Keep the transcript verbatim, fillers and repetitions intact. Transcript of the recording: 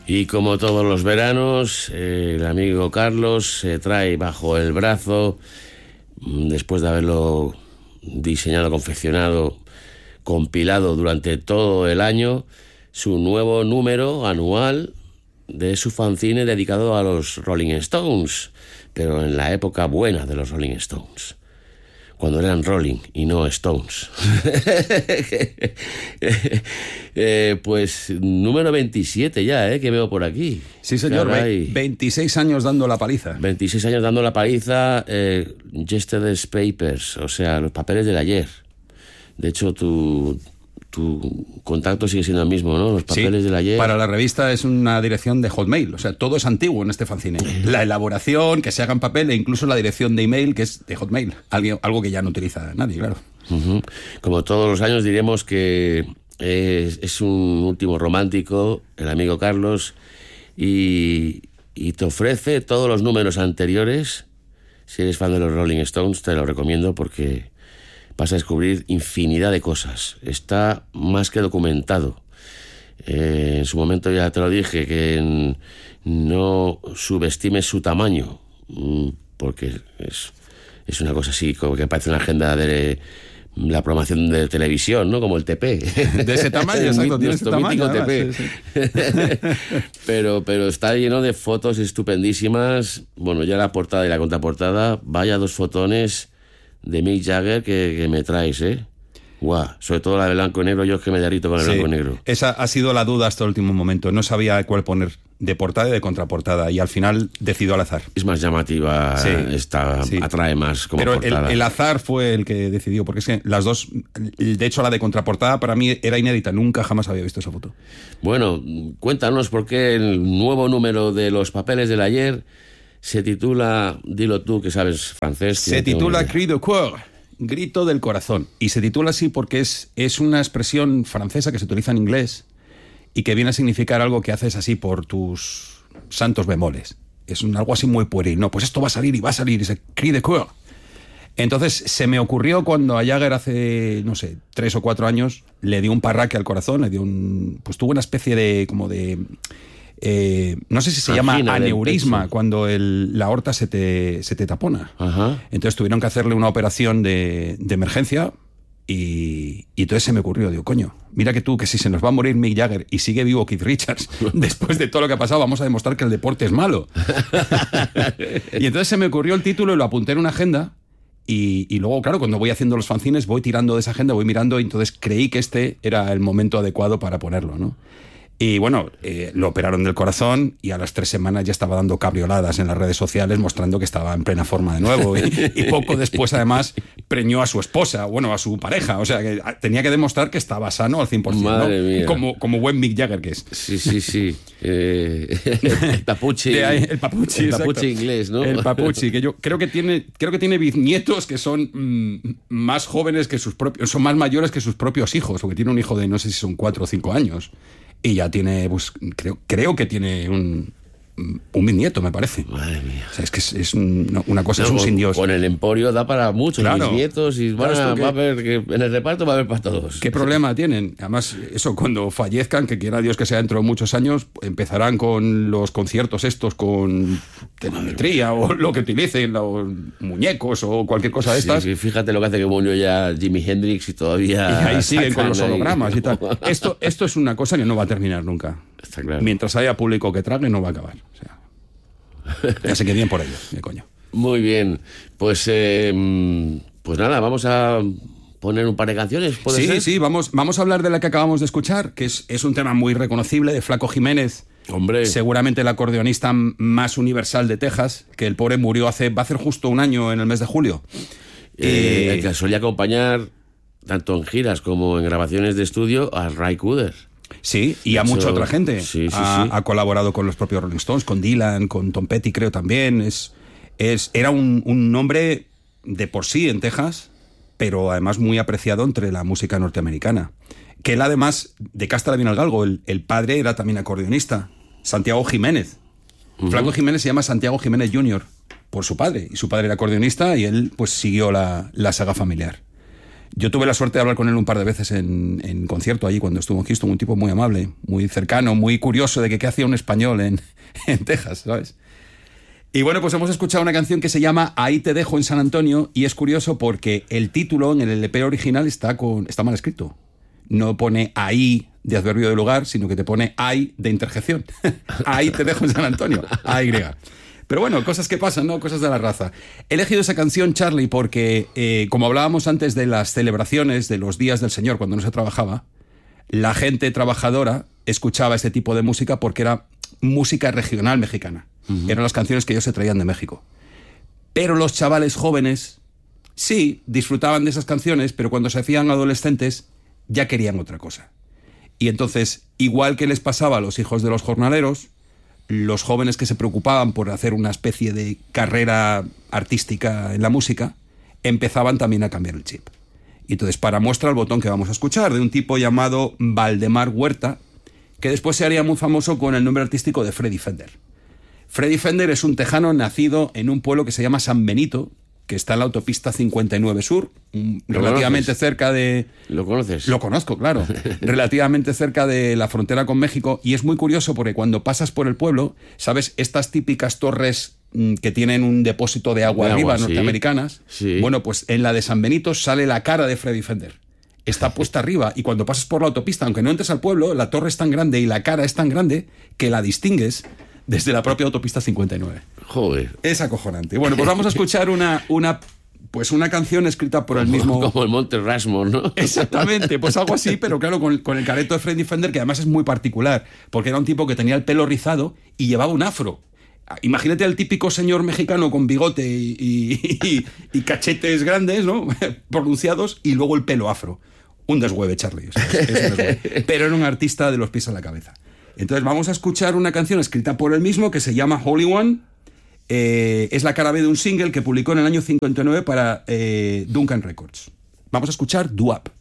Y como todos los veranos, eh, el amigo Carlos se trae bajo el brazo, después de haberlo diseñado, confeccionado, compilado durante todo el año, su nuevo número anual de su fanzine dedicado a los Rolling Stones, pero en la época buena de los Rolling Stones, cuando eran Rolling y no Stones. eh, pues número veintisiete ya, eh, que veo por aquí. Sí, señor, Caray. veintiséis años dando la paliza. veintiséis años dando la paliza, eh, Yesterday's Papers, o sea, los papeles del ayer. De hecho, tu... tu contacto sigue siendo el mismo, ¿no? Los papeles sí, del ayer. Para la revista es una dirección de Hotmail, o sea, todo es antiguo en este fanzine. La elaboración, que se haga en papel, e incluso la dirección de email, que es de Hotmail, algo, algo que ya no utiliza nadie, claro. Uh-huh. Como todos los años diremos que es, es un último romántico, el amigo Carlos, y, y te ofrece todos los números anteriores. Si eres fan de los Rolling Stones, te lo recomiendo porque vas a descubrir infinidad de cosas. Está más que documentado. Eh, en su momento ya te lo dije, que en, no subestimes su tamaño, porque es, es una cosa así como que parece una agenda de la programación de televisión, ¿no? Como el T P. De ese tamaño, exacto, tiene ese tamaño. T P. Sí, sí. pero, pero está lleno de fotos estupendísimas. Bueno, ya la portada y la contraportada, vaya dos fotones de Mick Jagger que, que me traes, ¿eh? Guau, sobre todo la de blanco y negro, yo es que me derrito con el sí, blanco y negro. Esa ha sido la duda hasta el último momento. No sabía cuál poner de portada y de contraportada, y al final decidió al azar. Es más llamativa, sí, esta sí. Atrae más como Pero portada. El, el azar fue el que decidió, porque es que las dos, de hecho la de contraportada para mí era inédita, nunca jamás había visto esa foto. Bueno, cuéntanos por qué el nuevo número de Los Papeles del Ayer se titula, dilo tú que sabes francés. Se no titula Cri de Coeur, grito del corazón. Y se titula así porque es, es una expresión francesa que se utiliza en inglés y que viene a significar algo que haces así por tus santos bemoles. Es un, algo así muy pueril. No, pues esto va a salir y va a salir, ese Cri de Coeur. Entonces se me ocurrió cuando a Jagger hace, no sé, tres o cuatro años le dio un parraque al corazón, le dio un, pues tuvo una especie de, como de... Eh, no sé si se Angina llama aneurisma cuando el, la aorta se te, se te tapona. Ajá. Entonces tuvieron que hacerle una operación de, de emergencia y, y entonces se me ocurrió, digo, coño, mira que tú, que si se nos va a morir Mick Jagger y sigue vivo Keith Richards, después de todo lo que ha pasado vamos a demostrar que el deporte es malo. Y entonces se me ocurrió el título y lo apunté en una agenda y, y luego, claro, cuando voy haciendo los fanzines voy tirando de esa agenda, voy mirando y entonces creí que este era el momento adecuado para ponerlo, ¿no? Y bueno, eh, lo operaron del corazón y a las tres semanas ya estaba dando cabrioladas en las redes sociales mostrando que estaba en plena forma de nuevo. Y, y poco después, además, preñó a su esposa, bueno, a su pareja. O sea, que tenía que demostrar que estaba sano al cien por ciento, Madre ¿no? mía. Como, como buen Mick Jagger que es. Sí, sí, sí. Eh, el papuchi. Ahí, el papuchi, el papuchi inglés, ¿no? El papuchi, que yo creo que tiene, creo que tiene bisnietos que son mmm, más jóvenes que sus propios, son más mayores que sus propios hijos, porque tiene un hijo de no sé si son cuatro o cinco años. Y ya tiene, pues, creo, creo que tiene un, un bisnieto, me parece. Madre mía. O sea, es que es, es un, una cosa, no, es un con, sin Dios. Con el emporio da para muchos claro. bisnietos y bueno, claro, va a haber, que en el reparto va a haber para todos. ¿Qué problema tienen? Además, eso, cuando fallezcan, que quiera Dios que sea dentro de muchos años, empezarán con los conciertos estos con telemetría o lo que utilicen, los muñecos o cualquier cosa de estas. Sí, sí, fíjate lo que hace que murió ya Jimi Hendrix y todavía... Y ahí siguen con los hologramas y tal. Esto, esto es una cosa que no va a terminar nunca. Está claro. Mientras haya público que trague, no va a acabar. O sea, ya sé que bien por ello, de coño. Muy bien. Pues, eh, pues nada, vamos a poner un par de canciones, ¿puede sí, ser? Sí, sí, vamos, vamos a hablar de la que acabamos de escuchar, que es, es un tema muy reconocible, de Flaco Jiménez. Hombre. Seguramente el acordeonista más universal de Texas, que el pobre murió hace, va a hacer justo un año en el mes de julio. Eh, eh, el que solía acompañar, tanto en giras como en grabaciones de estudio, a Ray Cooder. Sí, y a mucha otra gente. Sí, sí, ha, sí. ha colaborado con los propios Rolling Stones, con Dylan, con Tom Petty, creo también. Es, es, era un, un nombre de por sí en Texas, pero además muy apreciado entre la música norteamericana. Que él además, de casta le viene al galgo, el, el padre era también acordeonista, Santiago Jiménez. Uh-huh. Flaco Jiménez se llama Santiago Jiménez junior por su padre, y su padre era acordeonista y él pues siguió la, la saga familiar. Yo tuve la suerte de hablar con él un par de veces en, en concierto allí cuando estuvo en Houston, un tipo muy amable, muy cercano, muy curioso de que qué hacía un español en, en Texas, ¿sabes? Y bueno, pues hemos escuchado una canción que se llama Ahí te dejo en San Antonio, y es curioso porque el título en el L P original está, con, está mal escrito. No pone ahí de adverbio de lugar, sino que te pone ahí de interjección. Ahí te dejo en San Antonio, A Y. Pero bueno, cosas que pasan, ¿no? Cosas de la raza. He elegido esa canción, Charlie, porque eh, como hablábamos antes de las celebraciones de los días del Señor cuando no se trabajaba, la gente trabajadora escuchaba este tipo de música porque era música regional mexicana. Uh-huh. Eran las canciones que ellos se traían de México. Pero los chavales jóvenes, sí, disfrutaban de esas canciones, pero cuando se hacían adolescentes ya querían otra cosa. Y entonces, igual que les pasaba a los hijos de los jornaleros, los jóvenes que se preocupaban por hacer una especie de carrera artística en la música, empezaban también a cambiar el chip. Y entonces, para muestra el botón que vamos a escuchar, de un tipo llamado Valdemar Huerta, que después se haría muy famoso con el nombre artístico de Freddy Fender. Freddy Fender es un tejano nacido en un pueblo que se llama San Benito, que está en la autopista cincuenta y nueve Sur, relativamente conoces? cerca de... ¿Lo conoces? Lo conozco, claro. Relativamente cerca de la frontera con México, y es muy curioso porque cuando pasas por el pueblo, ¿sabes? Estas típicas torres mmm, que tienen un depósito de agua, de agua arriba, ¿sí? Norteamericanas. Sí. Bueno, pues en la de San Benito sale la cara de Freddy Fender. Está puesta arriba, y cuando pasas por la autopista, aunque no entres al pueblo, la torre es tan grande y la cara es tan grande que la distingues desde la propia autopista cincuenta y nueve. Joder. Es acojonante. Bueno, pues vamos a escuchar una, una, pues una canción escrita por el mismo... Como el Monte Rushmore, ¿no? Exactamente, pues algo así, pero claro, con, con el careto de Freddy Fender, que además es muy particular, porque era un tipo que tenía el pelo rizado y llevaba un afro. Imagínate al típico señor mexicano con bigote y, y, y, y cachetes grandes, ¿no? Pronunciados, y luego el pelo afro. Un deshueve, Charlie. O sea, es, es un deshueve. Pero era un artista de los pies a la cabeza. Entonces vamos a escuchar una canción escrita por él mismo que se llama Holy One. Eh, es la cara B de un single que publicó en el año cincuenta y nueve para eh, Duncan Records. Vamos a escuchar Doo-Wop.